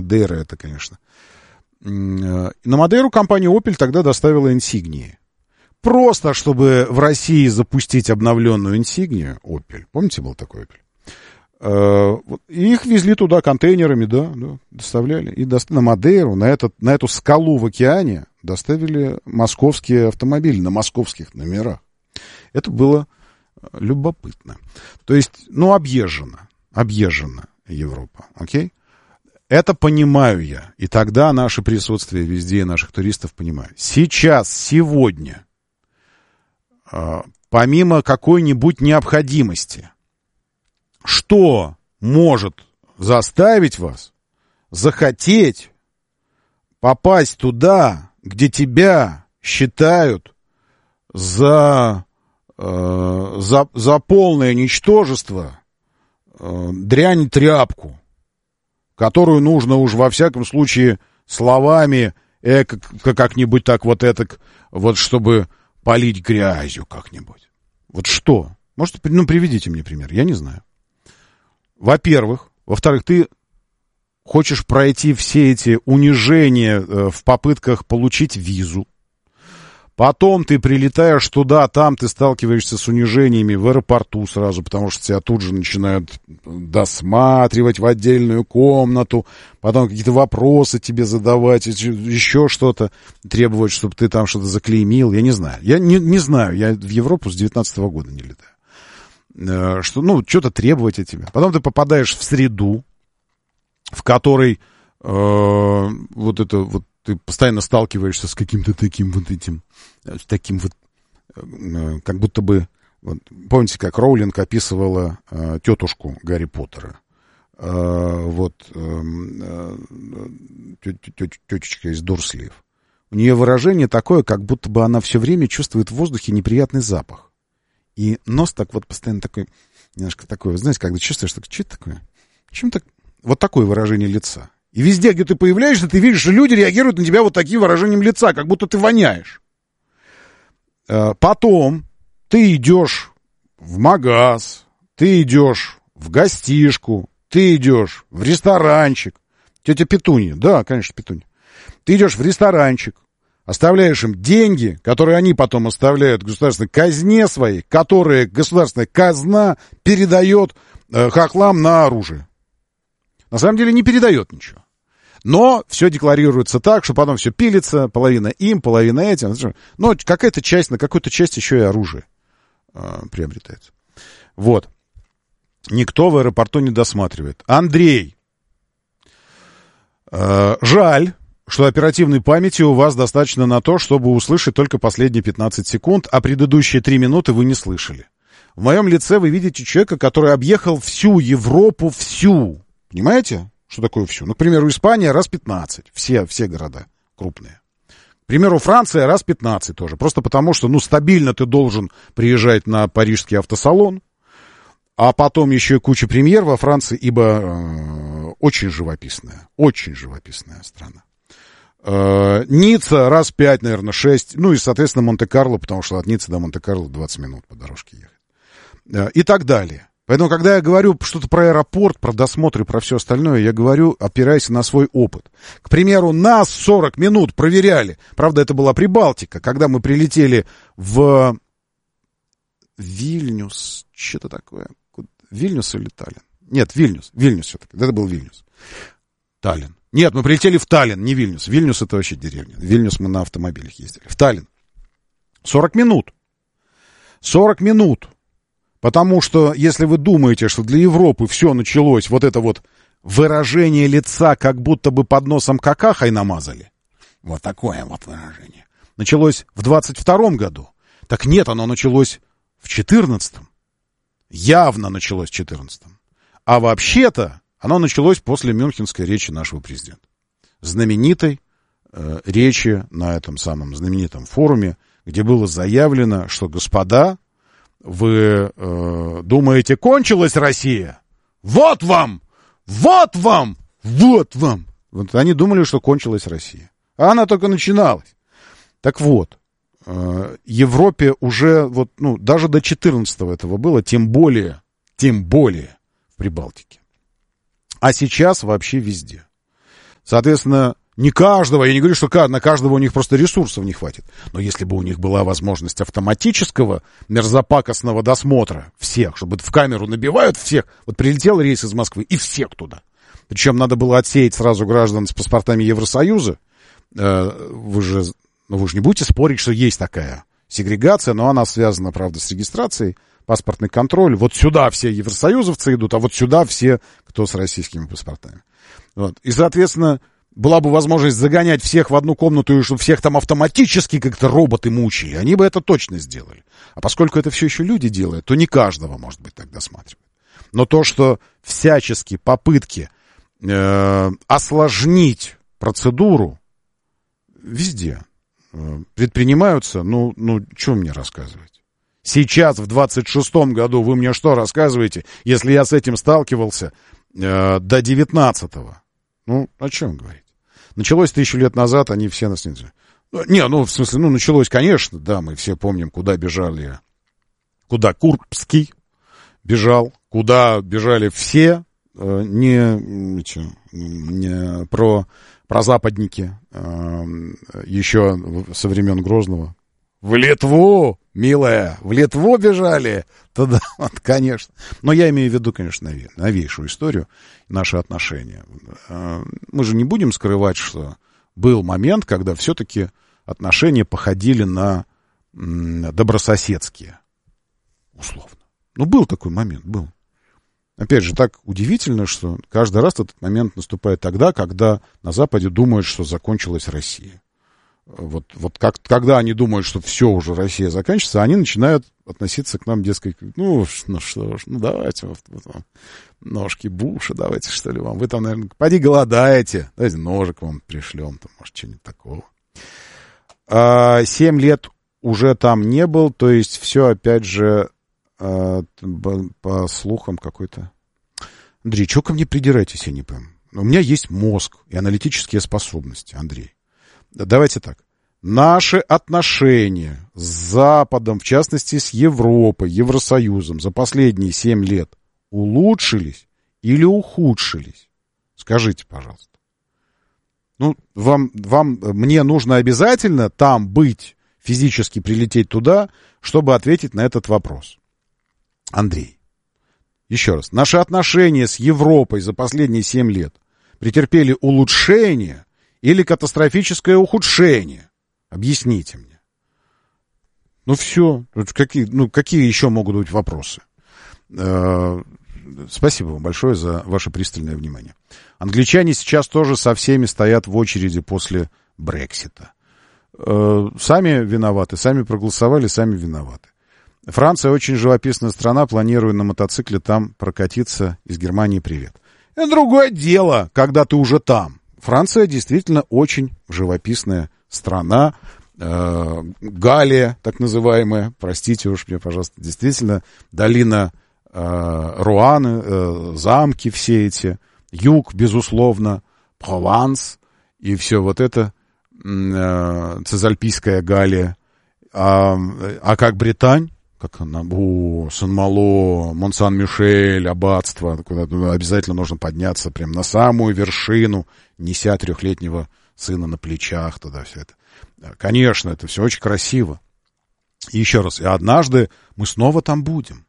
Мадейра это, конечно. На Мадейру компания Opel тогда доставила Insignia. Просто, чтобы в России запустить обновленную Insignia Opel. Помните, был такой Opel? И их везли туда контейнерами, да, доставляли. И на Мадейру, на эту скалу в океане доставили московские автомобили на московских номерах. Это было любопытно. То есть, объезжена Европа, окей? Это понимаю я. И тогда наше присутствие везде, наших туристов понимаю. Сейчас, сегодня, помимо какой-нибудь необходимости, что может заставить вас захотеть попасть туда, где тебя считают за полное ничтожество, дрянь тряпку, которую нужно уж во всяком случае словами как-нибудь так чтобы полить грязью как-нибудь. Вот что? Может, приведите мне пример, я не знаю. Во-первых, ты хочешь пройти все эти унижения в попытках получить визу. Потом ты прилетаешь туда, там ты сталкиваешься с унижениями в аэропорту сразу, потому что тебя тут же начинают досматривать в отдельную комнату, потом какие-то вопросы тебе задавать, еще что-то требовать, чтобы ты там что-то заклеймил. Я не знаю. Я не знаю, я в Европу с 19 года не летаю. Что-то требовать от тебя. Потом ты попадаешь в среду, в которой ты постоянно сталкиваешься с каким-то таким как будто бы, помните, как Роулинг описывала тетушку Гарри Поттера? Тетечка из Дурслиев. У нее выражение такое, как будто бы она все время чувствует в воздухе неприятный запах. И нос так постоянно такой, немножко такой, вы знаете, когда чувствуешь, что это такое? Чем так? Вот такое выражение лица. И везде, где ты появляешься, ты видишь, что люди реагируют на тебя вот таким выражением лица, как будто ты воняешь. Потом ты идешь в магаз, ты идешь в гостишку, ты идешь в ресторанчик. Тетя Петунья, да, конечно, Петунья. Ты идешь в ресторанчик, оставляешь им деньги, которые они потом оставляют государственной казне своей, которые государственная казна передает хохлам на оружие. На самом деле не передает ничего. Но все декларируется так, что потом все пилится, половина им, половина этим. Но какая-то часть, на какую-то часть еще и оружие приобретается. Вот. Никто в аэропорту не досматривает. Андрей, жаль, что оперативной памяти у вас достаточно на то, чтобы услышать только последние 15 секунд, а предыдущие 3 минуты вы не слышали. В моем лице вы видите человека, который объехал всю Европу, всю. Понимаете, что такое всю? Ну, к примеру, Испания раз 15. Все города крупные. К примеру, Франция раз 15 тоже. Просто потому, что, стабильно ты должен приезжать на парижский автосалон, а потом еще и куча премьер во Франции, ибо очень живописная страна. Ницца раз 5, наверное, 6. И, соответственно, Монте-Карло, потому что от Ниццы до Монте-Карло 20 минут по дорожке ехать. И так далее. Поэтому, когда я говорю что-то про аэропорт, про досмотр и про все остальное, я говорю, опираясь на свой опыт. К примеру, нас 40 минут проверяли. Правда, это была Прибалтика. Когда мы прилетели в Вильнюс, что-то такое. Вильнюс или Таллин? Нет, Вильнюс все-таки. Это был Вильнюс. Таллин. Нет, мы прилетели в Таллин, не Вильнюс. Вильнюс — это вообще деревня. В Вильнюс мы на автомобилях ездили. В Таллин. 40 минут. 40 минут. Потому что, если вы думаете, что для Европы все началось, это выражение лица, как будто бы под носом какахой намазали. Вот такое выражение. Началось в 22-м году. Так нет, оно началось в 14-м. Явно началось в 14-м. А вообще-то оно началось после Мюнхенской речи нашего президента. Знаменитой речи на этом самом знаменитом форуме, где было заявлено, что, господа, вы думаете, кончилась Россия? Вот вам! Вот вам! Вот вам! Вот они думали, что кончилась Россия. А она только начиналась. Так вот, Европе уже, даже до 14-го этого было, тем более в Прибалтике. А сейчас вообще везде. Соответственно, не каждого, я не говорю, что на каждого у них просто ресурсов не хватит. Но если бы у них была возможность автоматического мерзопакостного досмотра всех, чтобы в камеру набивают всех, вот прилетел рейс из Москвы и всех туда. Причем надо было отсеять сразу граждан с паспортами Евросоюза. Вы же не будете спорить, что есть такая сегрегация, но она связана, правда, с регистрацией, паспортный контроль. Вот сюда все евросоюзовцы идут, а вот сюда все, кто с российскими паспортами. Вот. И, соответственно, была бы возможность загонять всех в одну комнату, и чтобы всех там автоматически как-то роботы мучили. Они бы это точно сделали. А поскольку это все еще люди делают, то не каждого, может быть, так досматривают. Но то, что всячески попытки осложнить процедуру везде предпринимаются, ну, что мне рассказывать? Сейчас, в 26-м году, вы мне что рассказываете, если я с этим сталкивался до 19-го? Ну, о чем говорить? Началось 1000 лет назад, они все нас... началось, конечно, да, мы все помним, куда бежали, куда Курбский бежал, куда бежали все, не прозападники, еще со времен Грозного. В Литву, милая, в Литву бежали? Туда, вот, конечно. Но я имею в виду, конечно, новейшую историю, наши отношения. Мы же не будем скрывать, что был момент, когда все-таки отношения походили на добрососедские, условно. Ну, был такой момент, был. Опять же, так удивительно, что каждый раз этот момент наступает тогда, когда на Западе думают, что закончилась Россия. Вот когда они думают, что все уже, Россия заканчивается, они начинают относиться к нам, дескать, давайте, ножки Буша, давайте, что ли, вам. Вы там, наверное, поди голодаете, давайте ножик вам пришлем, там, может, что-нибудь такого. 7 лет уже там не был, то есть все, опять же, по слухам какой-то... Андрей, чего ко мне придираетесь, я не пойму? У меня есть мозг и аналитические способности, Андрей. Давайте так. Наши отношения с Западом, в частности с Европой, Евросоюзом за последние 7 лет улучшились или ухудшились? Скажите, пожалуйста. Ну, мне нужно обязательно там быть, физически прилететь туда, чтобы ответить на этот вопрос. Андрей, еще раз. Наши отношения с Европой за последние 7 лет претерпели улучшение или катастрофическое ухудшение? Объясните мне. Ну, все. Какие еще могут быть вопросы? Спасибо вам большое за ваше пристальное внимание. Англичане сейчас тоже со всеми стоят в очереди после Брексита. Сами виноваты, сами проголосовали, сами виноваты. Франция очень живописная страна, планирую на мотоцикле там прокатиться. Из Германии привет. Это другое дело, когда ты уже там. Франция действительно очень живописная страна. Галлия, так называемая, простите уж мне, пожалуйста, действительно, долина Руаны, замки все эти, юг, безусловно, Прованс и все вот это, Цезальпийская Галлия. А как Британь? Как она? Сен-Мало, Мон-Сан-Мишель, аббатство. Куда обязательно нужно подняться прям на самую вершину, неся 3-летнего сына на плечах, туда все это. Конечно, это все очень красиво. И еще раз, и однажды мы снова там будем.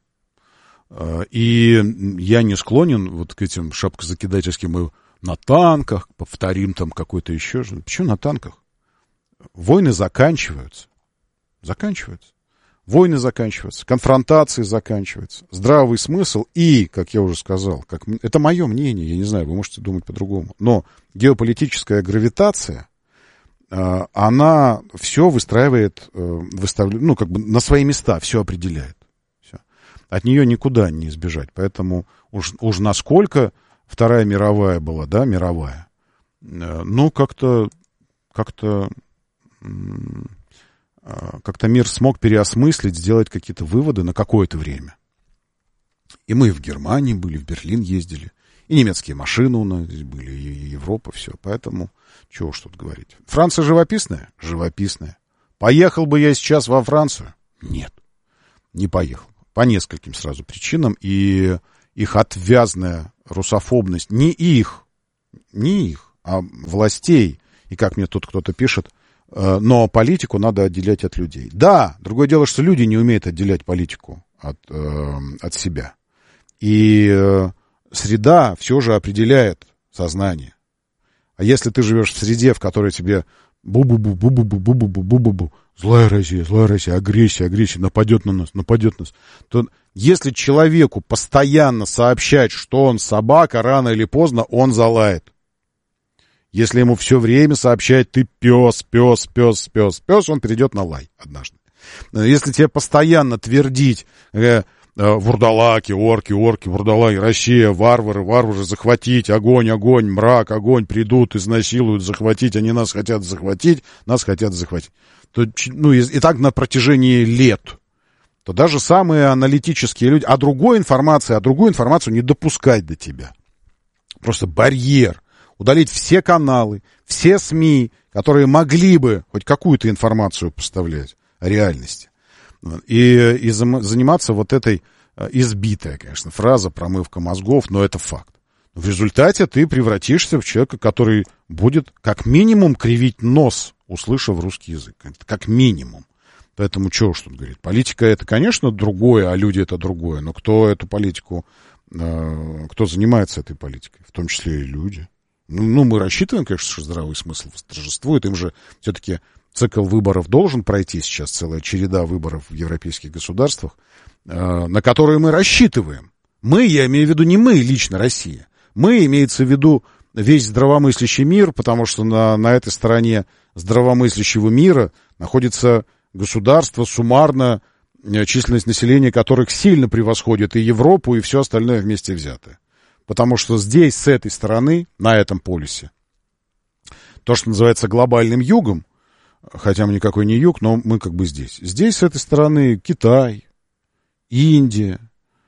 И я не склонен вот к этим шапкозакидательским на танках, повторим там какой-то еще. Почему на танках? Войны заканчиваются. Войны заканчиваются, конфронтации заканчиваются, здравый смысл и, как я уже сказал, это мое мнение, я не знаю, вы можете думать по-другому, но геополитическая гравитация, она все выстраивает, на свои места, все определяет. Все. От нее никуда не избежать, поэтому уж насколько Вторая мировая была, да, мировая, как-то мир смог переосмыслить, сделать какие-то выводы на какое-то время. И мы в Германии были, в Берлин ездили, и немецкие машины у нас здесь были, и Европа, все. Поэтому, чего уж тут говорить. Франция живописная? Живописная. Поехал бы я сейчас во Францию? Нет, не поехал. По нескольким сразу причинам, и их отвязная русофобность, не их, властей, и как мне тут кто-то пишет, но политику надо отделять от людей. Да, другое дело, что люди не умеют отделять политику от себя. И среда все же определяет сознание. А если ты живешь в среде, в которой тебе бу-бу-бу-бу-бу-бу-бу-бу-бу-бу, злая Россия, агрессия, нападет на нас, то если человеку постоянно сообщать, что он собака, рано или поздно он залает. Если ему все время сообщать, ты пес, он перейдет на лай однажды. Если тебе постоянно твердить вурдалаки, орки, вурдалаки, Россия, варвары, захватить, огонь, мрак, огонь, придут, изнасилуют, захватить, они нас хотят захватить. То, и так на протяжении лет. То даже самые аналитические люди, другую информацию не допускать до тебя. Просто барьер. Удалить все каналы, все СМИ, которые могли бы хоть какую-то информацию поставлять о реальности. И заниматься вот этой избитая, конечно, фраза «промывка мозгов», но это факт. В результате ты превратишься в человека, который будет как минимум кривить нос, услышав русский язык. Как минимум. Поэтому что уж тут говорить. Политика — это, конечно, другое, а люди — это другое. Но кто эту политику, кто занимается этой политикой? В том числе и люди. Мы рассчитываем, конечно, что здравый смысл восторжествует. Им же все-таки цикл выборов должен пройти сейчас, целая череда выборов в европейских государствах, на которые мы рассчитываем. Я имею в виду не мы, лично Россия. Имеется в виду весь здравомыслящий мир, потому что на этой стороне здравомыслящего мира находится государство, суммарно численность населения которых сильно превосходит и Европу, и все остальное вместе взятое. Потому что здесь, с этой стороны, на этом полюсе, то, что называется глобальным югом, хотя мы никакой не юг, но мы как бы здесь. Здесь, с этой стороны, Китай, Индия,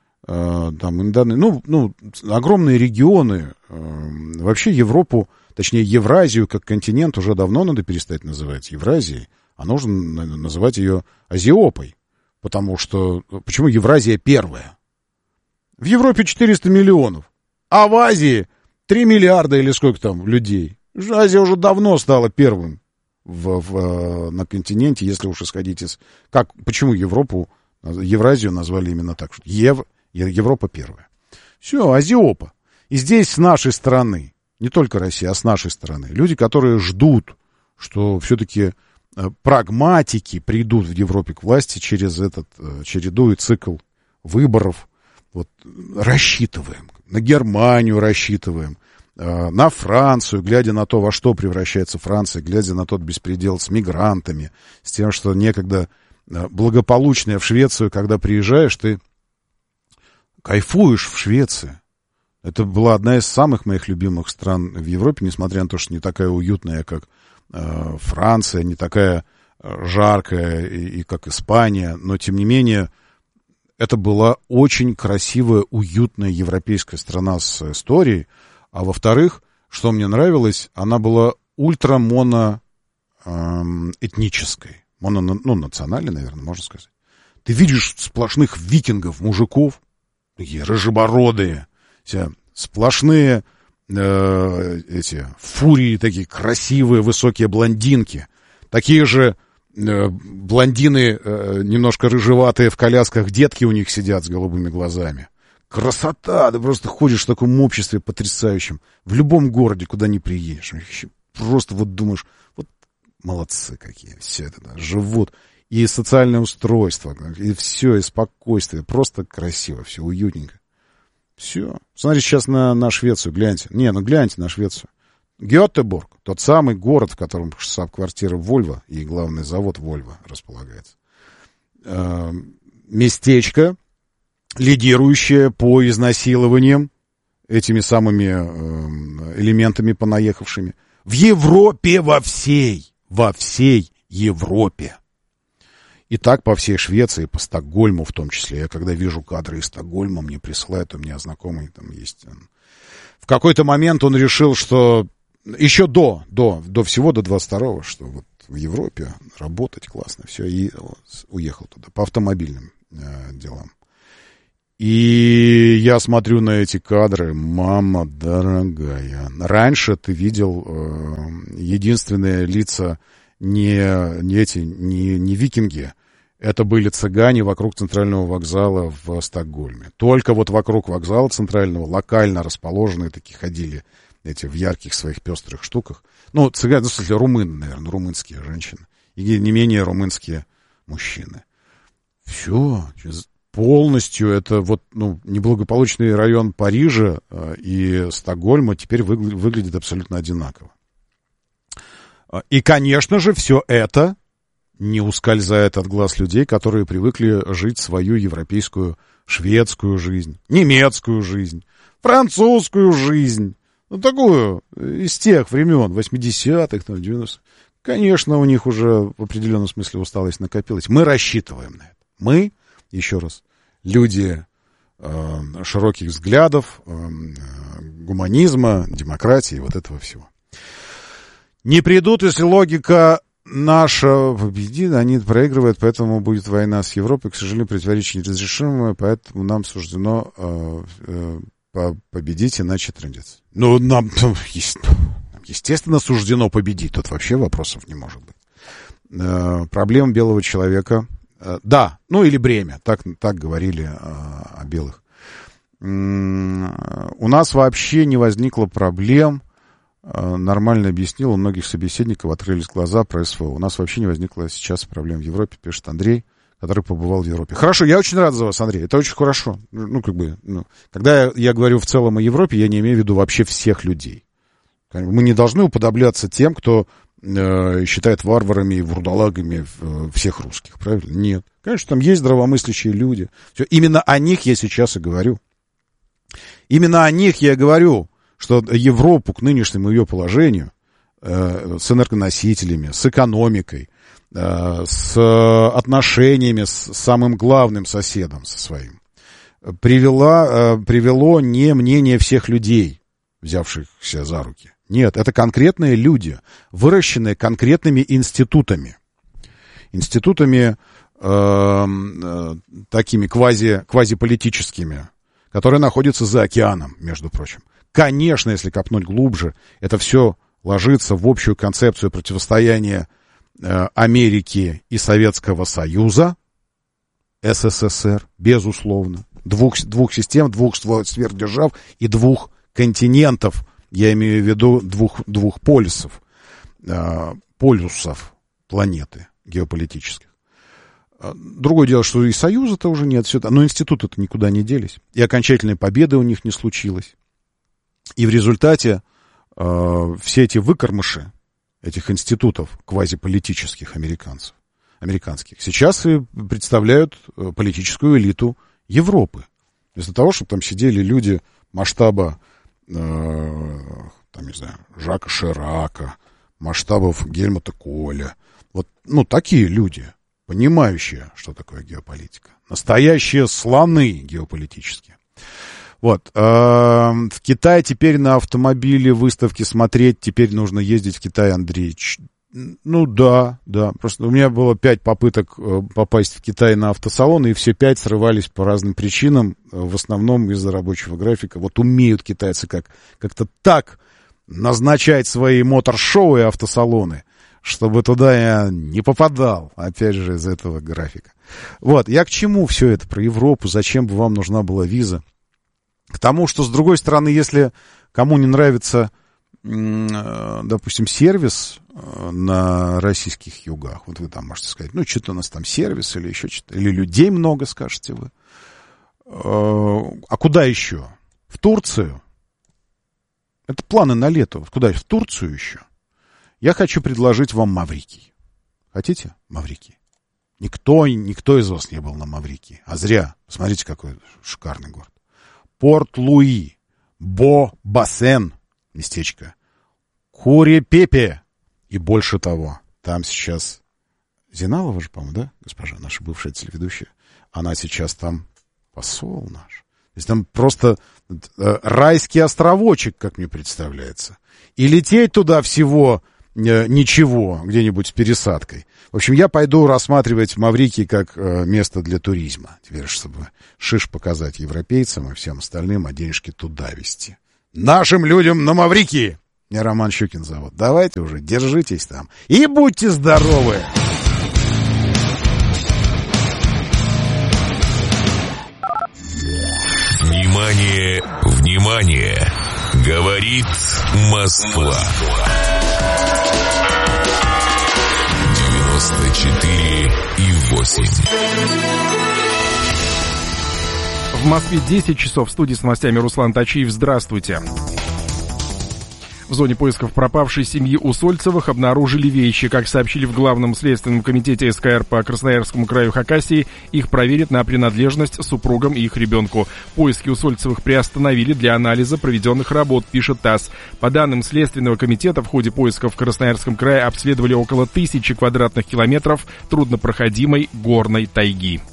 огромные регионы. Вообще Европу, точнее Евразию как континент уже давно надо перестать называть Евразией, а нужно называть ее Азиопой. Почему Евразия первая? В Европе 400 миллионов. А в Азии 3 миллиарда или сколько там людей. Азия уже давно стала первым на континенте, если уж исходить из... Почему Евразию назвали именно так? Европа первая. Все, Азиопа. И здесь с нашей стороны, не только Россия, а с нашей стороны, люди, которые ждут, что все-таки прагматики придут в Европе к власти через этот череду и цикл выборов. Рассчитываем. На Германию рассчитываем, на Францию, глядя на то, во что превращается Франция, глядя на тот беспредел с мигрантами, с тем, что некогда благополучная в Швецию, когда приезжаешь, ты кайфуешь в Швеции. Это была одна из самых моих любимых стран в Европе, несмотря на то, что не такая уютная, как Франция, не такая жаркая, и как Испания, но тем не менее это была очень красивая, уютная европейская страна с историей. А во-вторых, что мне нравилось, она была ультрамоноэтнической. Национальной, наверное, можно сказать. Ты видишь сплошных викингов, мужиков, такие рыжебородые, сплошные фурии, такие красивые, высокие блондинки. Такие же блондины, немножко рыжеватые в колясках, детки у них сидят с голубыми глазами. Красота! Ты просто ходишь в таком обществе потрясающем. В любом городе, куда ни приедешь. Просто думаешь, молодцы какие. Все это, живут. И социальное устройство, и все, и спокойствие. Просто красиво, все уютненько. Все. Смотрите сейчас на Швецию, гляньте. Гляньте на Швецию. Гетеборг, тот самый город, в котором штаб-квартира Volvo и главный завод Volvo располагается. Местечко, лидирующее по изнасилованиям этими самыми элементами понаехавшими. В Европе во всей Европе. И так по всей Швеции, по Стокгольму в том числе. Я когда вижу кадры из Стокгольма, мне присылают, у меня знакомый там есть. В какой-то момент он решил, что еще до всего, до 22-го, что в Европе работать классно, все, и уехал туда по автомобильным делам. И я смотрю на эти кадры, мама дорогая. Раньше ты видел единственные лица не викинги. Это были цыгане вокруг центрального вокзала в Стокгольме. Только вот вокруг вокзала центрального, локально расположенные, такие ходили эти в ярких своих пестрых штуках. Ну, цыгане, в смысле, румыны, наверное, румынские женщины. И не менее румынские мужчины. Все. Полностью это вот, неблагополучный район Парижа и Стокгольма теперь выглядит абсолютно одинаково. И, конечно же, все это не ускользает от глаз людей, которые привыкли жить свою европейскую, шведскую жизнь, немецкую жизнь, французскую жизнь. Такую из тех времен, 80-х, 90-х. Конечно, у них уже в определенном смысле усталость накопилась. Мы рассчитываем на это. Мы, еще раз, люди широких взглядов, гуманизма, демократии, вот этого всего. Не придут, если логика наша победит, они проигрывают, поэтому будет война с Европой, к сожалению, противоречие неразрешимое, поэтому нам суждено победить, иначе трындец. Нам, естественно, суждено победить, тут вообще вопросов не может быть. Проблема белого человека, да, или бремя, так говорили о белых. У нас вообще не возникло проблем. Нормально объяснил, у многих собеседников открылись глаза про СВО. У нас вообще не возникло сейчас проблем в Европе, пишет Андрей, который побывал в Европе. Хорошо, я очень рад за вас, Андрей, это очень хорошо. Когда я говорю в целом о Европе, я не имею в виду вообще всех людей. Мы не должны уподобляться тем, кто считает варварами и вурдалагами всех русских, правильно? Нет. Конечно, там есть здравомыслящие люди. Все. Именно о них я сейчас и говорю. Именно о них я говорю, что Европу к нынешнему ее положению с энергоносителями, с экономикой, с отношениями с самым главным соседом, со своим, привело не мнение всех людей, взявшихся за руки. Нет, это конкретные люди, выращенные конкретными институтами. Институтами такими квазиполитическими, которые находятся за океаном, между прочим. Конечно, если копнуть глубже, это все ложится в общую концепцию противостояния Америки и Советского Союза, СССР, безусловно. Двух систем, двух сверхдержав и двух континентов, я имею в виду двух полюсов планеты геополитических. Другое дело, что и Союза-то уже нет, но институты-то никуда не делись. И окончательной победы у них не случилось. И в результате все эти выкормыши этих институтов квазиполитических американских сейчас и представляют политическую элиту Европы. Вместо того, чтобы там сидели люди масштаба, Жака Ширака, масштабов Гельмута Коля. Вот, такие люди, понимающие, что такое геополитика. Настоящие слоны геополитические. Вот. В Китае теперь на автомобиле выставки смотреть, теперь нужно ездить в Китай, Андрей. Да. Просто у меня было 5 попыток попасть в Китай на автосалон, и все 5 срывались по разным причинам, в основном из-за рабочего графика. Вот умеют китайцы как-то так назначать свои мотор-шоу и автосалоны, чтобы туда я не попадал, опять же, из этого графика. Вот, я к чему все это про Европу, зачем бы вам нужна была виза? К тому, что, с другой стороны, если кому не нравится, допустим, сервис на российских югах, вот вы там можете сказать, что-то у нас там сервис или еще что-то, или людей много, скажете вы. А куда еще? В Турцию? Это планы на лето. Куда? В Турцию еще? Я хочу предложить вам Маврикий. Хотите Маврикий? Никто из вас не был на Маврикии. А зря. Посмотрите, какой шикарный город. Порт-Луи, Бо-Бассен, местечко, Куре-Пепе. И больше того, там сейчас Зиналова же, по-моему, да, госпожа, наша бывшая телеведущая, она сейчас там посол наш. То есть там просто райский островочек, как мне представляется. И лететь туда всего ничего, где-нибудь с пересадкой. В общем, я пойду рассматривать Маврикий как место для туризма. Теперь, чтобы шиш показать европейцам и всем остальным, а денежки туда везти. Нашим людям на Маврикии! Меня Роман Щукин зовут. Давайте уже, держитесь там. И будьте здоровы! Внимание, внимание! Говорит Москва. 94,8. В Москве 10 часов. В студии с новостями Руслан Тачиев. Здравствуйте. В зоне поисков пропавшей семьи Усольцевых обнаружили вещи. Как сообщили в Главном следственном комитете СКР по Красноярскому краю Хакасии, их проверят на принадлежность супругам и их ребенку. Поиски Усольцевых приостановили для анализа проведенных работ, пишет ТАСС. По данным Следственного комитета, в ходе поисков в Красноярском крае обследовали около 1000 квадратных километров труднопроходимой горной тайги.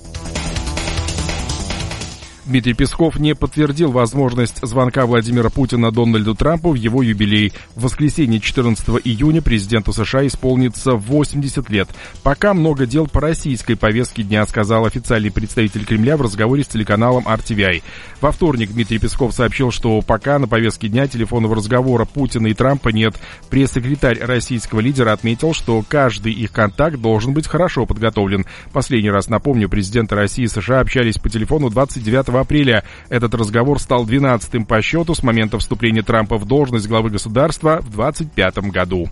Дмитрий Песков не подтвердил возможность звонка Владимира Путина Дональду Трампу в его юбилей. В воскресенье 14 июня президенту США исполнится 80 лет. Пока много дел по российской повестке дня, сказал официальный представитель Кремля в разговоре с телеканалом RTVI. Во вторник Дмитрий Песков сообщил, что пока на повестке дня телефонного разговора Путина и Трампа нет. Пресс-секретарь российского лидера отметил, что каждый их контакт должен быть хорошо подготовлен. Последний раз, напомню, президенты России и США общались по телефону 29 апреля. Этот разговор стал 12-м по счету с момента вступления Трампа в должность главы государства в 2025 году.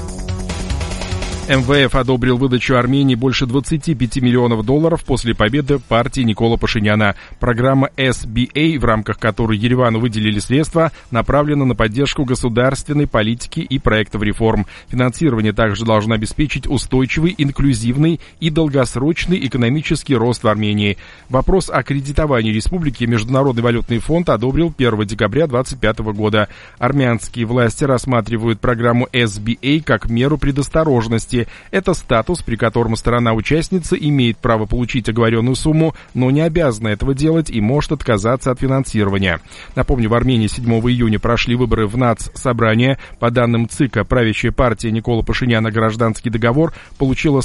МВФ одобрил выдачу Армении больше $25 миллионов после победы партии Никола Пашиняна. Программа SBA, в рамках которой Еревану выделили средства, направлена на поддержку государственной политики и проектов реформ. Финансирование также должно обеспечить устойчивый, инклюзивный и долгосрочный экономический рост в Армении. Вопрос о кредитовании республики Международный валютный фонд одобрил 1 декабря 2025 года. Армянские власти рассматривают программу SBA как меру предосторожности. Это статус, при котором сторона-участница имеет право получить оговоренную сумму, но не обязана этого делать и может отказаться от финансирования. Напомню, в Армении 7 июня прошли выборы в Нацсобрание. По данным ЦИКа, правящая партия Никола Пашиняна «Гражданский договор» получила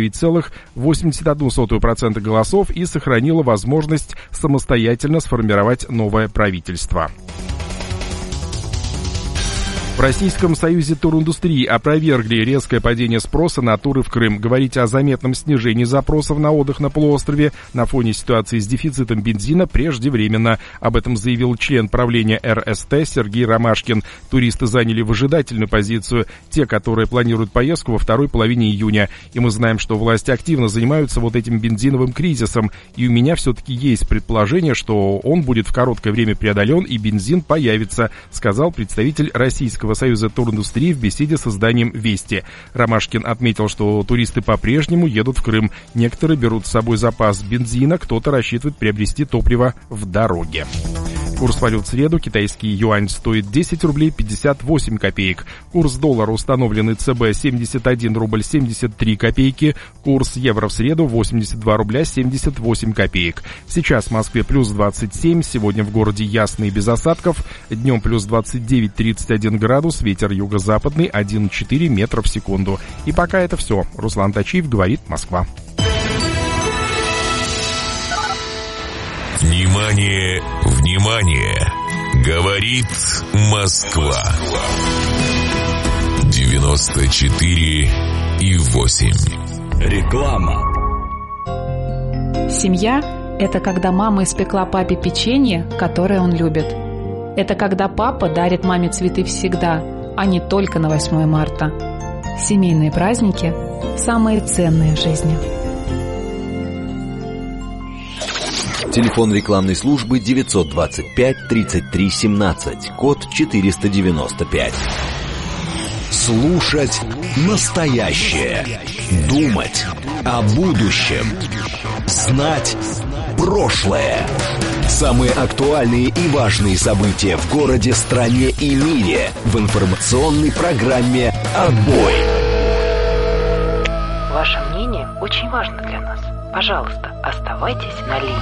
49,81% голосов и сохранила возможность самостоятельно сформировать новое правительство. В Российском союзе туриндустрии опровергли резкое падение спроса на туры в Крым. Говорить о заметном снижении запросов на отдых на полуострове на фоне ситуации с дефицитом бензина преждевременно. Об этом заявил член правления РСТ Сергей Ромашкин. Туристы заняли выжидательную позицию, те, которые планируют поездку во второй половине июня. И мы знаем, что власти активно занимаются вот этим бензиновым кризисом. И у меня все-таки есть предположение, что он будет в короткое время преодолен и бензин появится, сказал представитель Российского союза туриндустрии в беседе с изданием «Вести». Ромашкин отметил, что туристы по-прежнему едут в Крым. Некоторые берут с собой запас бензина, кто-то рассчитывает приобрести топливо в дороге. Курс валют в среду. Китайский юань стоит 10 рублей 58 копеек. Курс доллара, установленный ЦБ, 71 рубль 73 копейки. Курс евро в среду 82 рубля 78 копеек. Сейчас в Москве плюс 27. Сегодня в городе ясно и без осадков. Днем плюс 29-31 градус. Ветер юго-западный 1,4 метра в секунду. И пока это все. Руслан Тачиев, говорит Москва. Внимание, внимание! Говорит Москва. 94,8. Реклама. Семья – это когда мама испекла папе печенье, которое он любит. Это когда папа дарит маме цветы всегда, а не только на 8 марта. Семейные праздники – самые ценные в жизни. Телефон рекламной службы 925-33-17, код 495. Слушать настоящее. Думать о будущем. Знать прошлое. Самые актуальные и важные события в городе, стране и мире в информационной программе «Отбой». Ваше мнение очень важно для нас. Пожалуйста, оставайтесь на линии.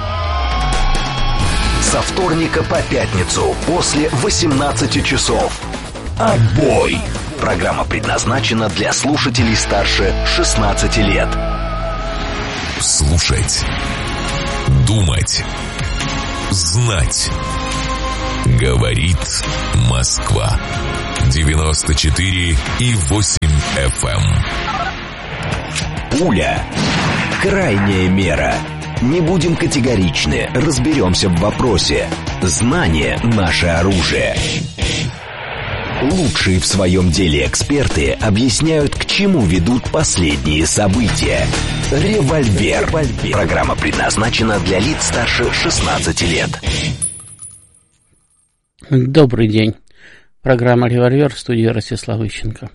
Со вторника по пятницу после 18 часов. «Отбой». Программа предназначена для слушателей старше 16 лет. Слушать. Думать. Знать. Говорит Москва. 94,8 FM. Пуля. Крайняя мера. Не будем категоричны, разберемся в вопросе. Знание – наше оружие. Лучшие в своем деле эксперты объясняют, к чему ведут последние события. «Револьвер». Программа предназначена для лиц старше 16 лет. Добрый день. Программа «Револьвер», в студии Ростислав Ищенко.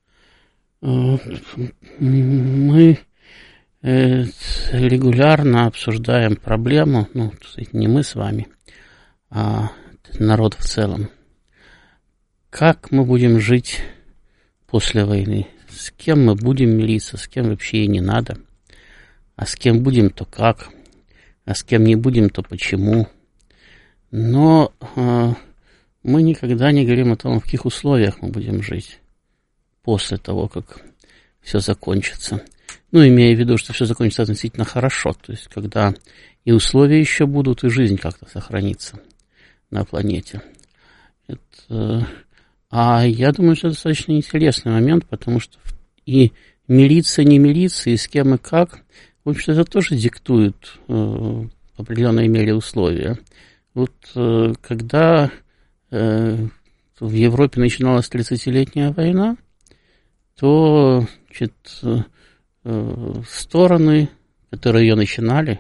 Мы регулярно обсуждаем проблему, не мы с вами, а народ в целом. Как мы будем жить после войны? С кем мы будем мириться, с кем вообще и не надо? А с кем будем, то как? А с кем не будем, то почему? Но мы никогда не говорим о том, в каких условиях мы будем жить после того, как все закончится. Имея в виду, что все закончится относительно хорошо, то есть когда и условия еще будут, и жизнь как-то сохранится на планете. А я думаю, что это достаточно интересный момент, потому что и мириться, не мириться, и с кем и как, в общем-то, это тоже диктует в определенной мере условия. Когда в Европе начиналась 30-летняя война, то стороны, которые ее начинали,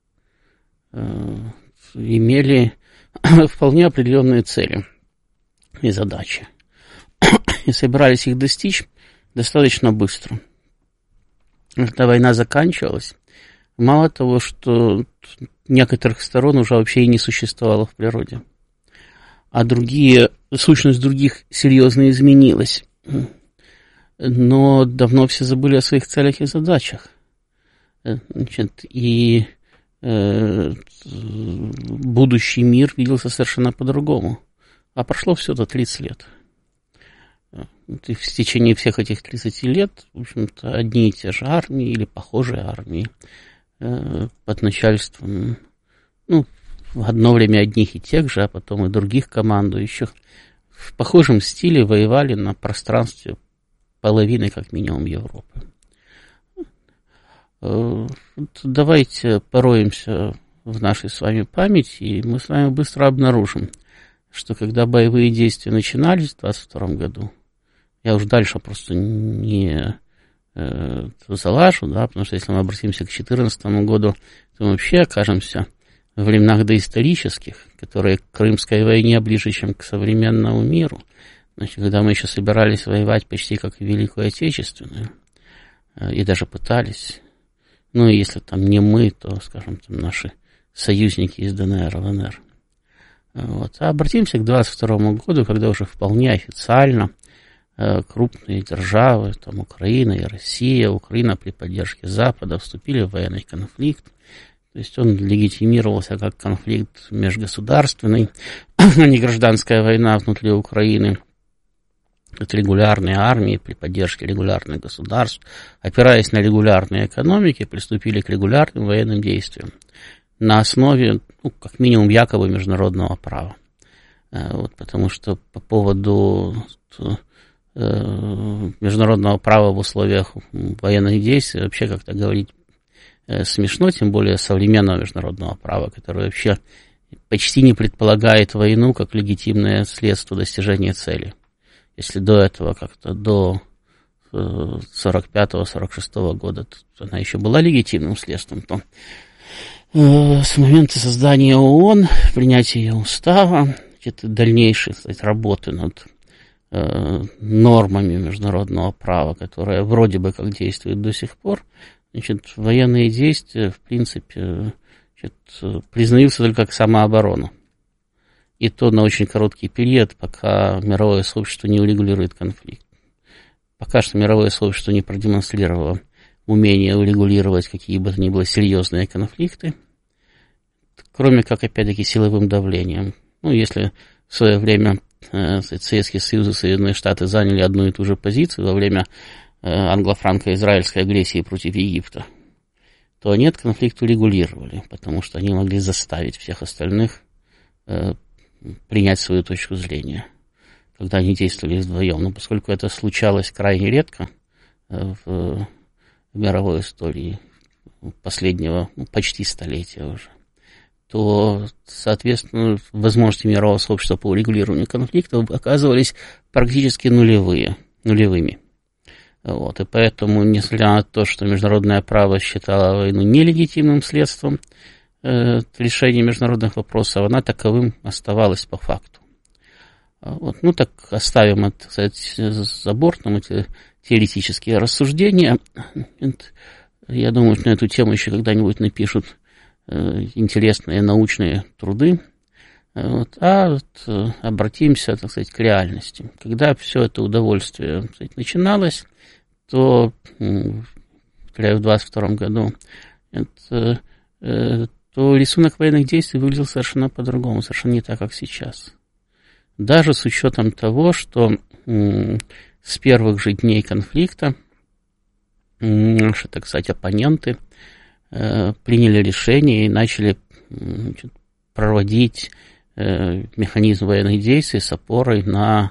имели вполне определенные цели и задачи. И собирались их достичь достаточно быстро. Когда война заканчивалась, мало того, что некоторых сторон уже вообще и не существовало в природе, а сущность других серьезно изменилась. Но давно все забыли о своих целях и задачах. И будущий мир виделся совершенно по-другому. А прошло все-то 30 лет. И в течение всех этих 30 лет, в общем-то, одни и те же армии или похожие армии под начальством, в одно время одних и тех же, а потом и других командующих, в похожем стиле воевали на пространстве половины, как минимум, Европы. Давайте пороемся в нашей с вами памяти, и мы с вами быстро обнаружим, что когда боевые действия начинались в 1922 году, я уж дальше просто не залажу, потому что если мы обратимся к 2014 году, то мы вообще окажемся в временах доисторических, которые к Крымской войне ближе, чем к современному миру. Когда мы еще собирались воевать почти как в Великую Отечественную, и даже пытались, и если там не мы, то, скажем, там наши союзники из ДНР, ЛНР. А обратимся к 1922 году, когда уже вполне официально крупные державы, там Украина и Россия, Украина при поддержке Запада вступили в военный конфликт. То есть он легитимировался как конфликт межгосударственный, а не гражданская война внутри Украины. Это регулярные армии при поддержке регулярных государств, опираясь на регулярные экономики, приступили к регулярным военным действиям на основе, как минимум, якобы международного права. Потому что по поводу международного права в условиях военных действий вообще как-то говорить смешно, тем более современного международного права, которое вообще почти не предполагает войну как легитимное средство достижения цели. Если до этого как-то до 45-46 года она еще была легитимным следствием, то с момента создания ООН, принятия устава, дальнейшей работы над нормами международного права, которое вроде бы как действует до сих пор, военные действия, в принципе, признаются только как самооборона. И то на очень короткий период, пока мировое сообщество не урегулирует конфликт. Пока что мировое сообщество не продемонстрировало умение урегулировать какие бы то ни было серьезные конфликты, кроме как, опять-таки, силовым давлением. Если в свое время Советский Союз и Соединенные Штаты заняли одну и ту же позицию во время англо-франко-израильской агрессии против Египта, то они этот конфликт урегулировали, потому что они могли заставить всех остальных принять свою точку зрения, когда они действовали вдвоем. Но поскольку это случалось крайне редко в мировой истории последнего почти столетия уже, то, соответственно, возможности мирового сообщества по урегулированию конфликтов оказывались практически нулевыми. Вот, и поэтому, несмотря на то, что международное право считало войну нелегитимным следствием решения международных вопросов, она таковым оставалась по факту. Вот, ну так оставим, так сказать, за бортом эти теоретические рассуждения. Я думаю, что на эту тему еще когда-нибудь напишут интересные научные труды. Вот, обратимся, так сказать, к реальности. Когда все это удовольствие, так сказать, начиналось, то, в 22 году, то рисунок военных действий выглядел совершенно по-другому, совершенно не так, как сейчас. Даже с учетом того, что с первых же дней конфликта наши, так сказать, оппоненты приняли решение и начали проводить механизм военных действий с опорой на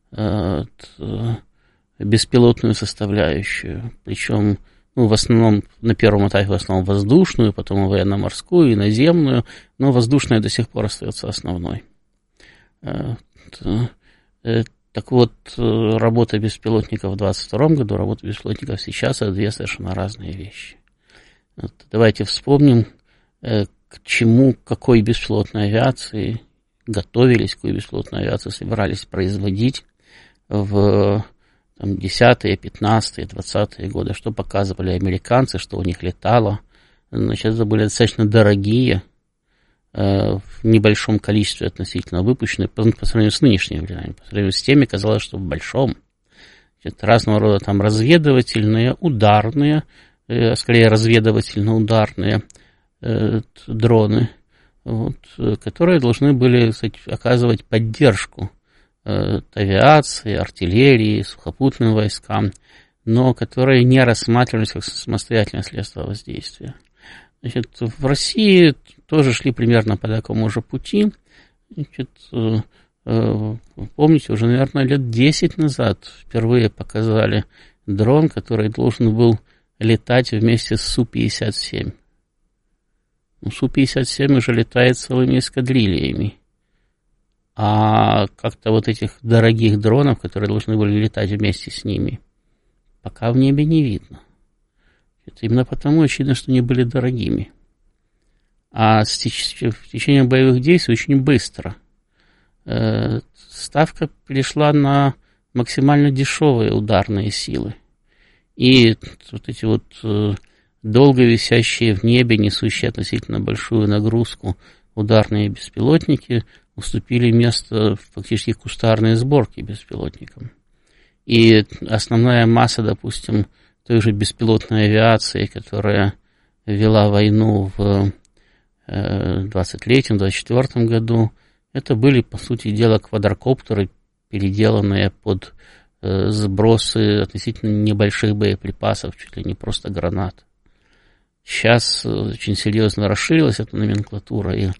беспилотную составляющую. Причем, в основном, на первом этапе в основном воздушную, потом военно-морскую и наземную, но воздушная до сих пор остается основной. Так вот, работа беспилотников в 22 году, работа беспилотников сейчас — это две совершенно разные вещи. Вот, давайте вспомним, к чему, какой беспилотной авиации готовились, какую беспилотную авиацию собирались производить в 10-е, 15-е, 20-е годы, что показывали американцы, что у них летало. Значит, это были достаточно дорогие, в небольшом количестве относительно выпущенные, по сравнению с нынешними временами. По сравнению с теми казалось, что в большом. Значит, разного рода там разведывательные, ударные, скорее разведывательно-ударные дроны, вот, которые должны были, кстати, оказывать поддержку авиации, артиллерии, сухопутным войскам, но которые не рассматривались как самостоятельное следствие воздействия. Значит, в России тоже шли примерно по такому же пути. Значит, помните, уже, наверное, лет 10 назад впервые показали дрон, который должен был летать вместе с Су-57. Су-57 уже летает целыми эскадрильями. А как-то вот этих дорогих дронов, которые должны были летать вместе с ними, пока в небе не видно. Это именно потому, очевидно, что они были дорогими. А в течение боевых действий очень быстро ставка перешла на максимально дешевые ударные силы. И вот эти вот долго висящие в небе, несущие относительно большую нагрузку ударные беспилотники уступили место фактически кустарной сборке беспилотникам. И основная масса, допустим, той же беспилотной авиации, которая вела войну в 23-24 году, это были, по сути дела, квадрокоптеры, переделанные под сбросы относительно небольших боеприпасов, чуть ли не просто гранат. Сейчас очень серьезно расширилась эта номенклатура, и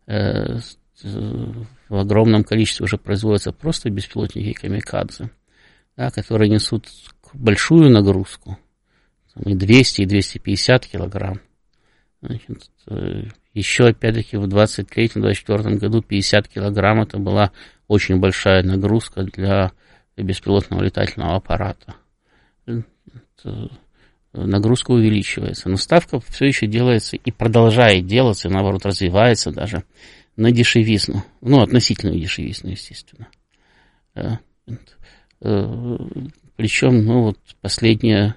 в огромном количестве уже производятся просто беспилотники камикадзе, да, которые несут большую нагрузку, и 200, и 250 килограмм. Значит, еще, опять-таки, в 23-24 году 50 килограмм это была очень большая нагрузка для беспилотного летательного аппарата. Нагрузка увеличивается, но ставка все еще делается и продолжает делаться, и, наоборот, развивается даже на дешевизну, относительную дешевизну, естественно. Причем, последние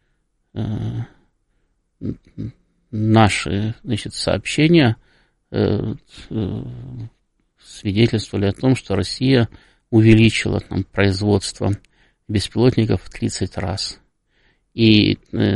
наши, сообщения свидетельствовали о том, что Россия увеличила производство беспилотников в 30 раз. И,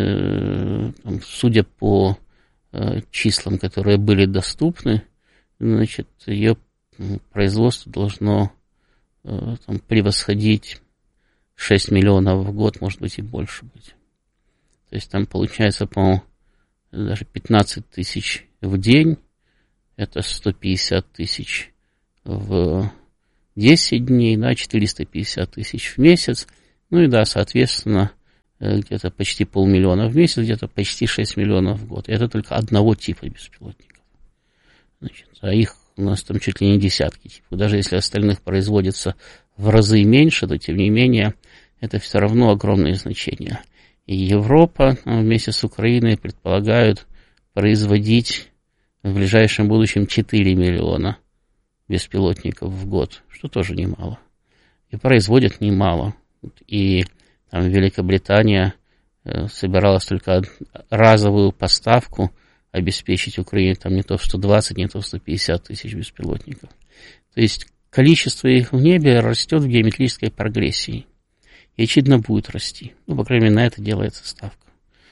судя по числам, которые были доступны, ее производство должно там, превосходить 6 миллионов в год, может быть, и больше быть. То есть там получается, по-моему, даже 15 тысяч в день, это 150 тысяч в 10 дней, да, 450 тысяч в месяц, ну и да, соответственно, где-то почти 500 000 в месяц, где-то почти 6 миллионов в год. И это только одного типа беспилотников. Значит, а их у нас там чуть ли не десятки типов. Даже если остальных производится в разы меньше, то тем не менее это все равно огромные значения. И Европа вместе с Украиной предполагают производить в ближайшем будущем 4 миллиона беспилотников в год, что тоже немало. И производят немало. И там Великобритания собиралась только разовую поставку обеспечить Украине, там не то в 120, не то в 150 тысяч беспилотников. То есть количество их в небе растет в геометрической прогрессии. И, очевидно, будет расти. Ну, по крайней мере, на это делается ставка.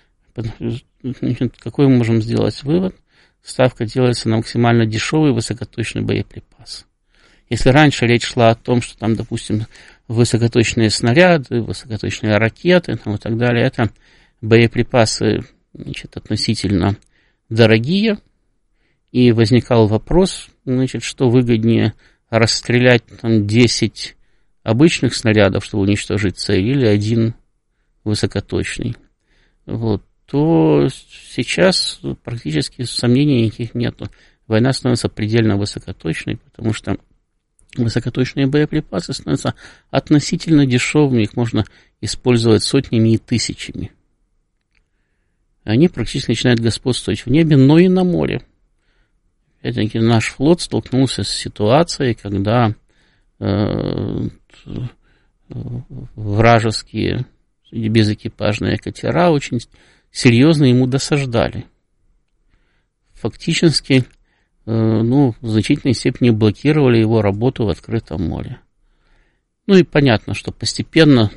Какой мы можем сделать вывод? Ставка делается на максимально дешевый высокоточный боеприпас. Если раньше речь шла о том, что там, допустим, высокоточные снаряды, высокоточные ракеты там, и так далее, это боеприпасы, значит, относительно дорогие, и возникал вопрос, значит, что выгоднее расстрелять там 10 обычных снарядов, чтобы уничтожить цель, или один высокоточный. Вот. То сейчас практически сомнений никаких нету. Война становится предельно высокоточной, потому что высокоточные боеприпасы становятся относительно дешевыми, их можно использовать сотнями и тысячами. Они практически начинают господствовать в небе, но и на море. Опять-таки наш флот столкнулся с ситуацией, когда вражеские безэкипажные катера очень серьезно ему досаждали. Фактически, в значительной степени блокировали его работу в открытом море. Ну и понятно, что постепенно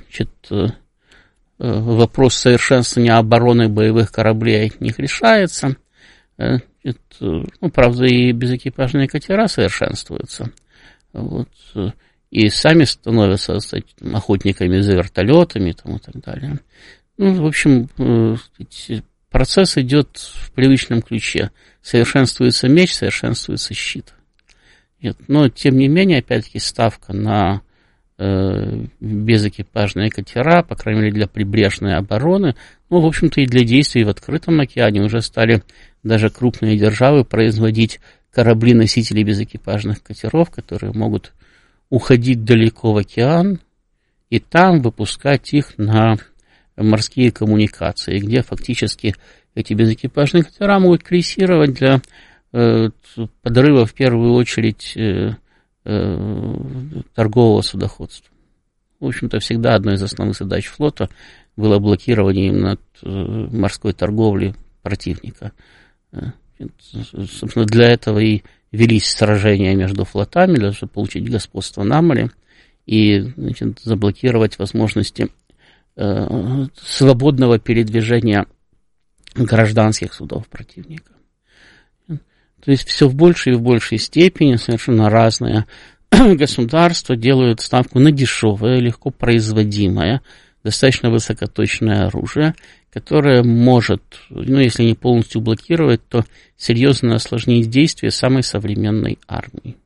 вопрос совершенствования обороны боевых кораблей от них решается. Правда, и безэкипажные катера совершенствуются. Вот. И сами становятся, кстати, охотниками за вертолетами там, и так далее. В общем, процесс идет в привычном ключе. Совершенствуется меч, совершенствуется щит. Но, тем не менее, опять-таки, ставка на безэкипажные катера, по крайней мере, для прибрежной обороны, в общем-то, и для действий в открытом океане уже стали даже крупные державы производить корабли-носители безэкипажных катеров, которые могут уходить далеко в океан и там выпускать их на морские коммуникации, где фактически эти безэкипажные катера могут крейсировать для подрыва, в первую очередь, торгового судоходства. В общем-то, всегда одной из основных задач флота было блокирование именно морской торговли противника. Собственно, для этого и велись сражения между флотами, для того, чтобы получить господство на море и, значит, заблокировать возможности свободного передвижения гражданских судов противника. То есть все в большей и в большей степени совершенно разные государства делают ставку на дешевое, легко производимое, достаточно высокоточное оружие, которое может, если не полностью блокировать, то серьезно осложнить действия самой современной армии.